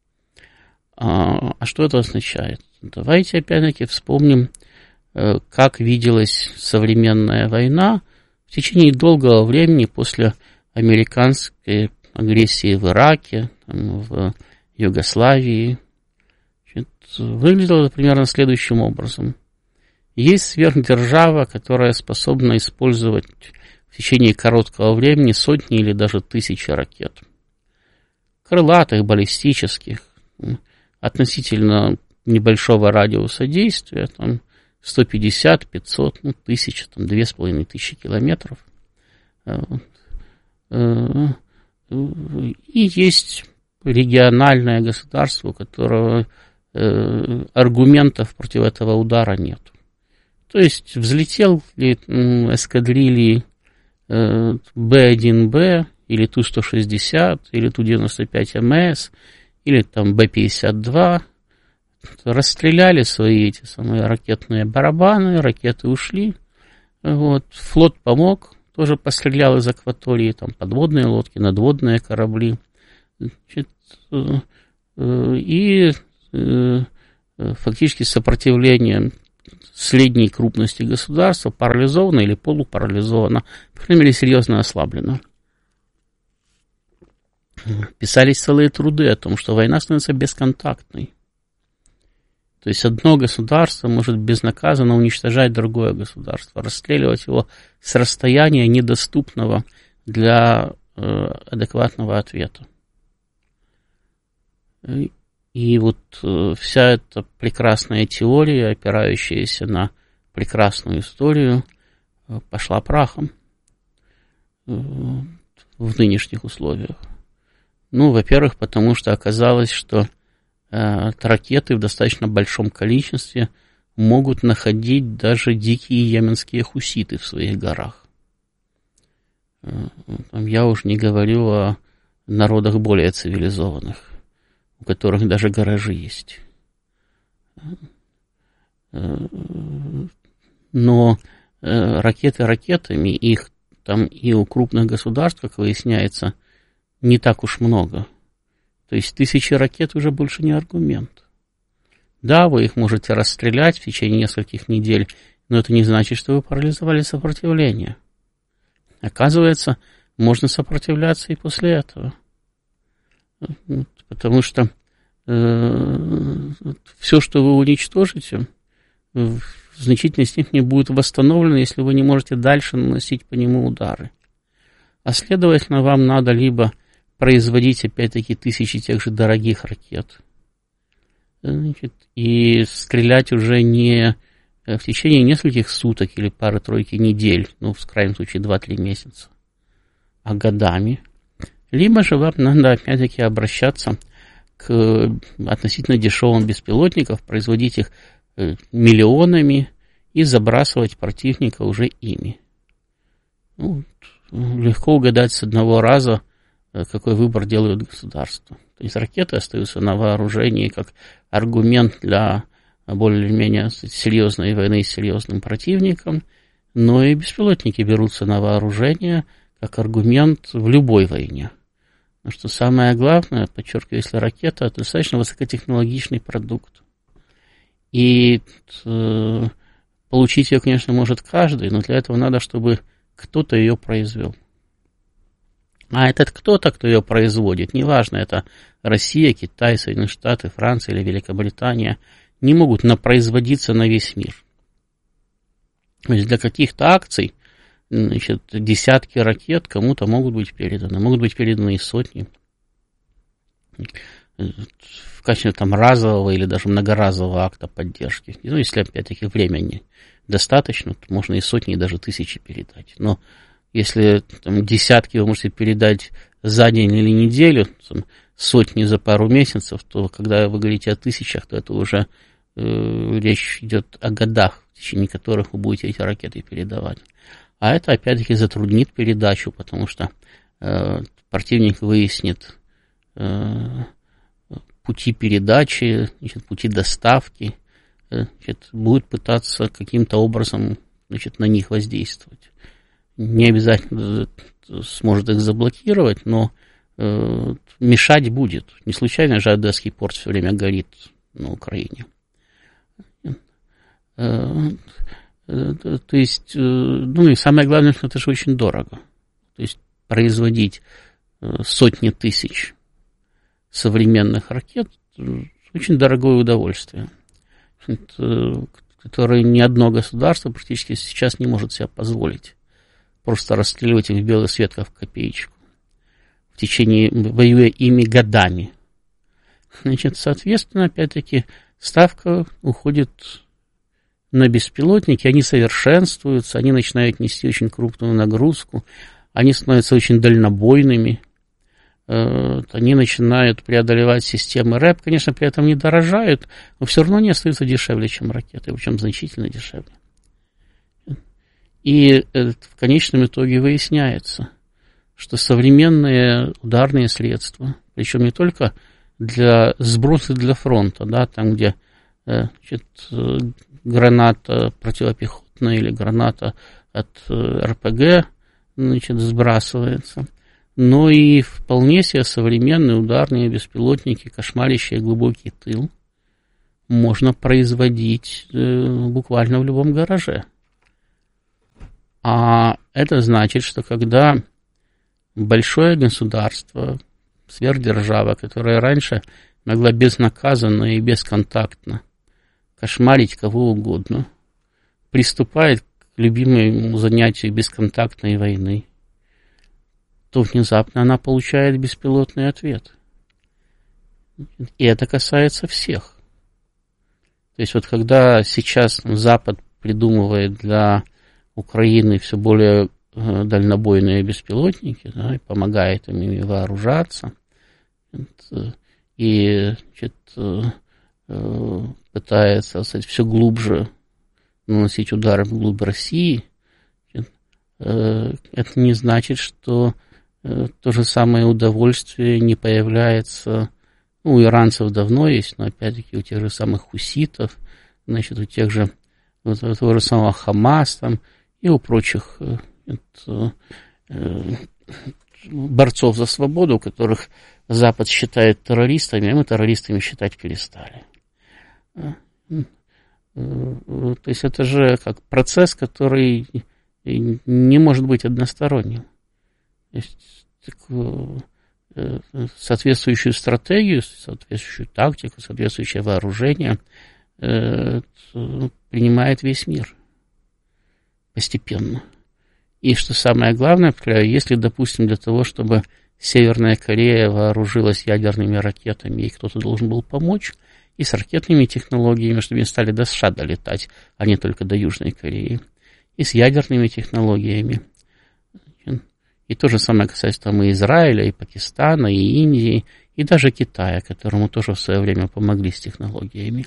А что это означает? Давайте опять-таки вспомним, как виделась современная война в течение долгого времени после американской агрессии в Ираке, в Югославии. Выглядело примерно следующим образом. Есть сверхдержава, которая способна использовать в течение короткого времени сотни или даже тысячи ракет. Крылатых, баллистических, относительно небольшого радиуса действия, 150, 500, 1000, 2500 километров. И есть региональное государство, у которого аргументов против этого удара нет. То есть взлетел ли эскадрильи Б-1Б, или Ту-160, или Ту-95МС, или там Б-52, расстреляли свои эти самые ракетные барабаны, ракеты ушли. Вот. Флот помог, тоже пострелял из акватории, там подводные лодки, надводные корабли. Значит, и фактически сопротивление средней крупности государства парализовано или полупарализовано, по крайней мере, серьезно ослаблено. Писались целые труды о том, что война становится бесконтактной. То есть одно государство может безнаказанно уничтожать другое государство, расстреливать его с расстояния, недоступного для адекватного ответа. И вот вся эта прекрасная теория, опирающаяся на прекрасную историю, пошла прахом в нынешних условиях. Ну, во-первых, потому что оказалось, что ракеты в достаточно большом количестве могут находить даже дикие йеменские хуситы в своих горах. Я уж не говорю о народах более цивилизованных, у которых даже гаражи есть. Но ракеты ракетами, их там и у крупных государств, как выясняется, не так уж много. То есть 1000 ракет уже больше не аргумент. Да, вы их можете расстрелять в течение нескольких недель, но это не значит, что вы парализовали сопротивление. Оказывается, можно сопротивляться и после этого. Потому что все, что вы уничтожите, в значительной степени будет восстановлено, если вы не можете дальше наносить по нему удары. А следовательно, вам надо либо производить, опять-таки, 1000 тех же дорогих ракет, значит, и стрелять уже не в течение нескольких суток или пары-тройки недель, ну, в крайнем случае 2-3 месяца, а годами. Либо же вам надо, опять-таки, обращаться к относительно дешевым беспилотникам, производить их миллионами и забрасывать противника уже ими. Ну, легко угадать с одного раза, какой выбор делают государства. То есть ракеты остаются на вооружении как аргумент для более-менее серьезной войны с серьезным противником, но и беспилотники берутся на вооружение как аргумент в любой войне. Потому что самое главное, подчеркиваю, если ракета, это достаточно высокотехнологичный продукт. И получить ее, конечно, может каждый, но для этого надо, чтобы кто-то ее произвел. А этот кто-то, кто ее производит, неважно, это Россия, Китай, Соединенные Штаты, Франция или Великобритания, не могут напроизводиться на весь мир. То есть для каких-то акций, значит, десятки ракет кому-то могут быть переданы и сотни. В качестве там разового или даже многоразового акта поддержки. Ну, если, опять-таки, времени достаточно, то можно и сотни, и даже 1000 передать. Но если там, десятки вы можете передать за день или неделю, там, сотни за пару месяцев, то когда вы говорите о 1000, то это уже речь идет о годах, в течение которых вы будете эти ракеты передавать. А это, опять-таки, затруднит передачу, потому что противник выяснит пути передачи, значит, пути доставки, значит, будет пытаться каким-то образом, значит, на них воздействовать. Не обязательно сможет их заблокировать, но мешать будет. Не случайно же Одесский порт все время горит на Украине. То есть, ну и самое главное, что это же очень дорого. То есть производить сотни тысяч современных ракет очень дорогое удовольствие, которое ни одно государство практически сейчас не может себе позволить. Просто расстреливать их в белый свет, как в копеечку, в течение, воюя ими годами. Значит, соответственно, опять-таки, ставка уходит на беспилотники, они совершенствуются, они начинают нести очень крупную нагрузку, они становятся очень дальнобойными, они начинают преодолевать системы РЭП, конечно, при этом не дорожают, но все равно не остаются дешевле, чем ракеты, причем значительно дешевле. И в конечном итоге выясняется, что современные ударные средства, причем не только для сброса для фронта, да, там, где граната противопехотная или граната от РПГ, сбрасывается, но и вполне себе современные ударные беспилотники, кошмарящие глубокий тыл, можно производить буквально в любом гараже. А это значит, что когда большое государство, сверхдержава, которая раньше могла безнаказанно и бесконтактно кошмарить кого угодно, приступает к любимому занятию бесконтактной войны, то внезапно она получает беспилотный ответ. И это касается всех. То есть вот когда сейчас Запад придумывает для Украины все более дальнобойные беспилотники, да, и помогает им ими вооружаться, и пытается, кстати, все глубже наносить удары вглубь России, это не значит, что то же самое удовольствие не появляется. У иранцев давно есть, но опять-таки у тех же самых хуситов, у тех же, у того же самого Хамас там, и у прочих борцов за свободу, которых Запад считает террористами, а мы террористами считать перестали. То есть это же как процесс, который не может быть односторонним. То есть соответствующую стратегию, соответствующую тактику, соответствующее вооружение принимает весь мир постепенно. И что самое главное, если, допустим, для того, чтобы Северная Корея вооружилась ядерными ракетами, и кто-то должен был помочь, и с ракетными технологиями, чтобы они стали до США долетать, а не только до Южной Кореи, и с ядерными технологиями. И то же самое касается там и Израиля, и Пакистана, и Индии, и даже Китая, которому тоже в свое время помогли с технологиями.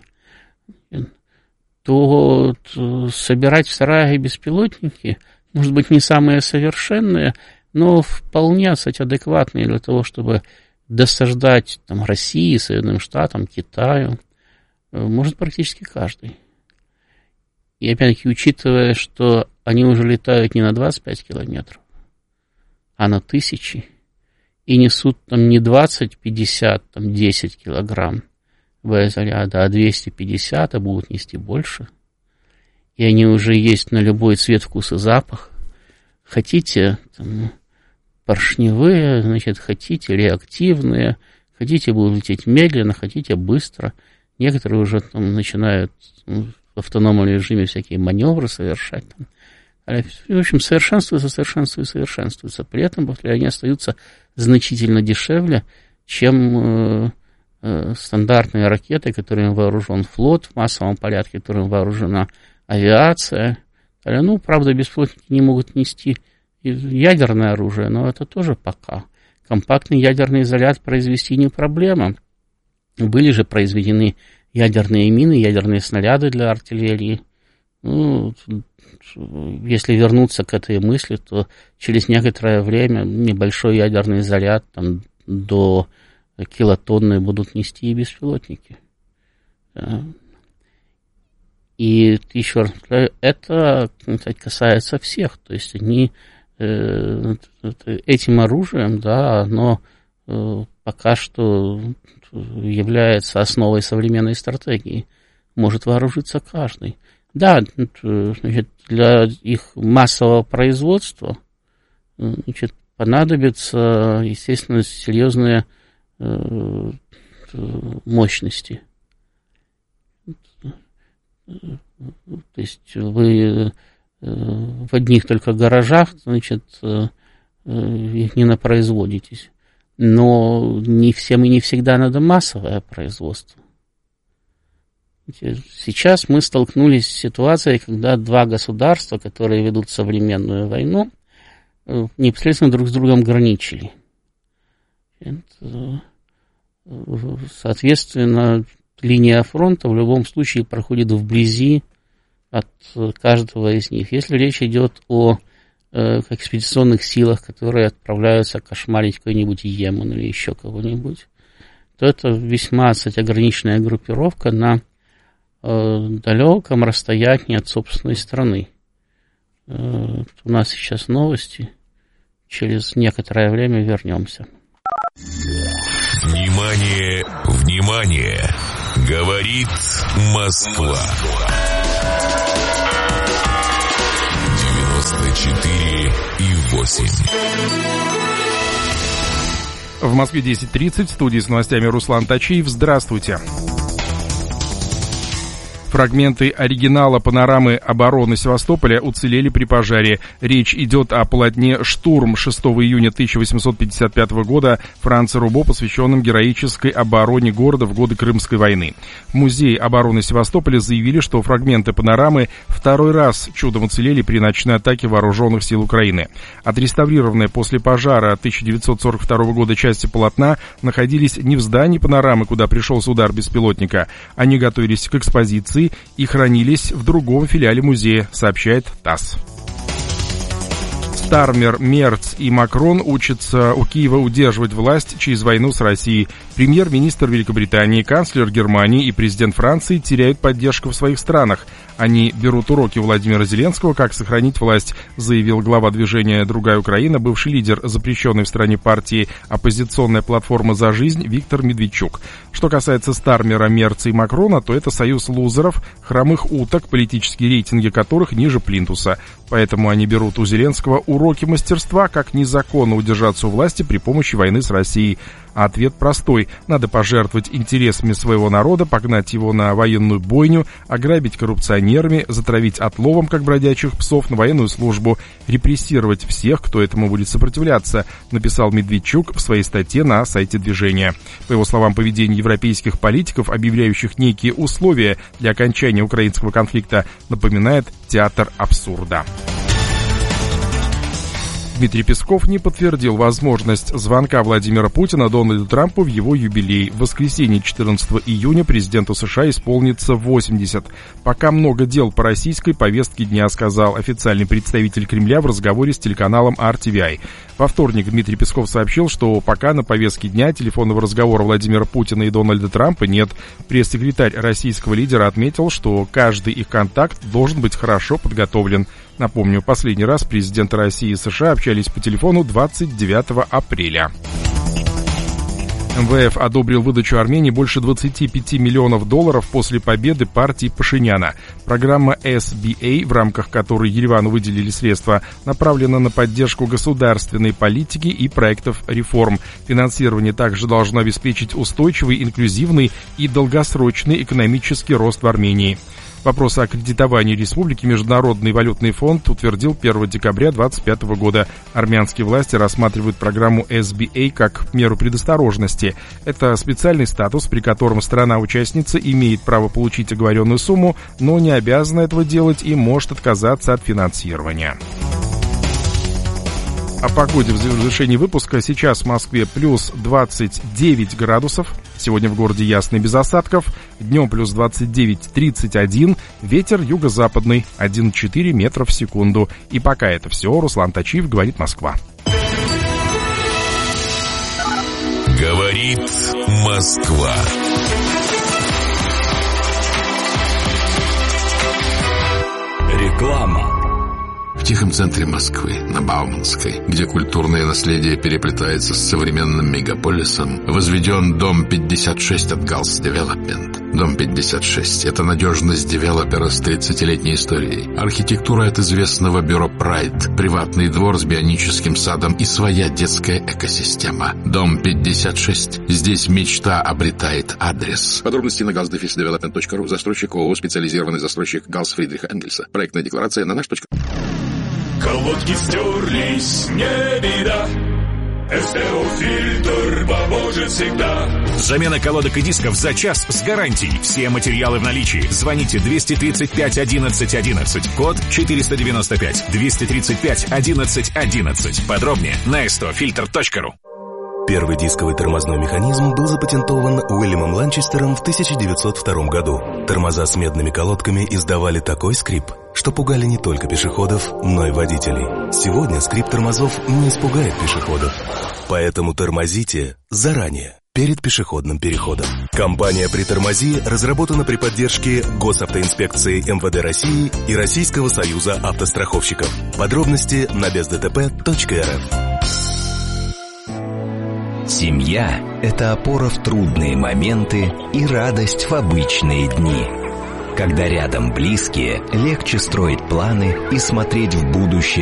То собирать в сарае беспилотники, может быть, не самые совершенные, но вполне, кстати, адекватные для того, чтобы досаждать там, России, Соединенным Штатам, Китаю, может практически каждый. И опять-таки, учитывая, что они уже летают не на 25 километров, а на тысячи, и несут там не 20, 50, там 10 килограмм боезаряда, а 250, а будут нести больше. И они уже есть на любой цвет, вкус и запах. Хотите там, поршневые, хотите реактивные, хотите будут лететь медленно, хотите быстро. Некоторые уже там начинают в автономном режиме всякие маневры совершать. Там. В общем, совершенствуются. При этом, повторяю, они остаются значительно дешевле, чем стандартные ракеты, которыми вооружен флот в массовом порядке, которым вооружена авиация. Правда, беспилотники не могут нести ядерное оружие, но это тоже пока. Компактный ядерный заряд произвести не проблема. Были же произведены ядерные мины, ядерные снаряды для артиллерии. Если вернуться к этой мысли, то через некоторое время небольшой ядерный заряд там, до килотонны будут нести и беспилотники. И еще раз повторяю, это, кстати, касается всех. То есть они этим оружием, да, оно пока что является основой современной стратегии. Может вооружиться каждый. Да, для их массового производства понадобятся, естественно, серьезные мощности. То есть вы в одних только гаражах, их не напроизводитесь. Но не всем и не всегда надо массовое производство. Сейчас мы столкнулись с ситуацией, когда два государства, которые ведут современную войну, непосредственно друг с другом граничили. Соответственно, линия фронта в любом случае проходит вблизи от каждого из них. Если речь идет о экспедиционных силах, которые отправляются кошмарить какой-нибудь Йемен или еще кого-нибудь, то это весьма, кстати, ограниченная группировка на далеком расстоянии от собственной страны. У нас сейчас новости. Через некоторое время вернемся. Внимание, внимание! Говорит Москва. 94,8. В Москве 10:30, в студии с новостями Руслан Тачиев. Здравствуйте. Фрагменты оригинала панорамы обороны Севастополя уцелели при пожаре. Речь идет о полотне «Штурм» 6 июня 1855 года Франца Рубо, посвященном героической обороне города в годы Крымской войны. В Музее обороны Севастополя заявили, что фрагменты панорамы второй раз чудом уцелели при ночной атаке вооруженных сил Украины. Отреставрированные после пожара 1942 года части полотна находились не в здании панорамы, куда пришелся удар беспилотника. Они готовились к экспозиции и хранились в другом филиале музея, сообщает ТАСС. Стармер, Мерц и Макрон учатся у Киева удерживать власть через войну с Россией. Премьер-министр Великобритании, канцлер Германии и президент Франции теряют поддержку в своих странах. Они берут уроки Владимира Зеленского, как сохранить власть, заявил глава движения «Другая Украина», бывший лидер запрещенной в стране партии «Оппозиционная платформа за жизнь» Виктор Медведчук. Что касается Стармера, Мерца и Макрона, то это союз лузеров, хромых уток, политические рейтинги которых ниже плинтуса. Поэтому они берут у Зеленского уроки мастерства, как незаконно удержаться у власти при помощи войны с Россией. А ответ простой. Надо пожертвовать интересами своего народа, погнать его на военную бойню, ограбить коррупционерами, затравить отловом, как бродячих псов, на военную службу, репрессировать всех, кто этому будет сопротивляться, написал Медведчук в своей статье на сайте движения. По его словам, поведение европейских политиков, объявляющих некие условия для окончания украинского конфликта, напоминает театр абсурда. Дмитрий Песков не подтвердил возможность звонка Владимира Путина Дональду Трампу в его юбилей. В воскресенье 14 июня президенту США исполнится 80. Пока много дел по российской повестке дня, сказал официальный представитель Кремля в разговоре с телеканалом RTVI. Во вторник Дмитрий Песков сообщил, что пока на повестке дня телефонного разговора Владимира Путина и Дональда Трампа нет. Пресс-секретарь российского лидера отметил, что каждый их контакт должен быть хорошо подготовлен. Напомню, последний раз президенты России и США общались по телефону 29 апреля. МВФ одобрил выдачу Армении больше 25 миллионов долларов после победы партии Пашиняна. Программа SBA, в рамках которой Еревану выделили средства, направлена на поддержку государственной политики и проектов реформ. Финансирование также должно обеспечить устойчивый, инклюзивный и долгосрочный экономический рост в Армении. Вопрос о кредитовании республики Международный валютный фонд утвердил 1 декабря 2025 года. Армянские власти рассматривают программу SBA как меру предосторожности. Это специальный статус, при котором страна-участница имеет право получить оговоренную сумму, но не обязана этого делать и может отказаться от финансирования. О погоде в завершении выпуска. Сейчас в Москве плюс 29 градусов. Сегодня в городе ясно и без осадков. Днем плюс 29-31. Ветер юго-западный 1,4 метра в секунду. И пока это все. Руслан Тачиев, говорит Москва. Говорит Москва. Реклама. В тихом центре Москвы, на Бауманской, где культурное наследие переплетается с современным мегаполисом, возведен дом 56 от Галс Девелопмент. Дом 56 – это надежность девелопера с 30-летней историей, архитектура от известного бюро Pride, приватный двор с бионическим садом и своя детская экосистема. Дом 56. Здесь мечта обретает адрес. Подробности на galsdevelopment.ru. Застройщик ООО «Специализированный застройщик Галс Фридриха Энгельса». Проектная декларация на наш. Колодки стерлись, не беда. СТО-фильтр поможет всегда. Замена колодок и дисков за час с гарантией. Все материалы в наличии. Звоните 235 11 11. Код 495. 235 11 11. Подробнее на stofilter.ru. Первый дисковый тормозной механизм был запатентован Уильямом Ланчестером в 1902 году. Тормоза с медными колодками издавали такой скрип, что пугали не только пешеходов, но и водителей. Сегодня скрип тормозов не испугает пешеходов. Поэтому тормозите заранее. перед пешеходным переходом. Компания «Притормози» разработана при поддержке Госавтоинспекции МВД России и Российского союза автостраховщиков. Подробности на бездтп.рф. Семья – это опора в трудные моменты и радость в обычные дни. Когда рядом близкие, легче строить планы и смотреть в будущее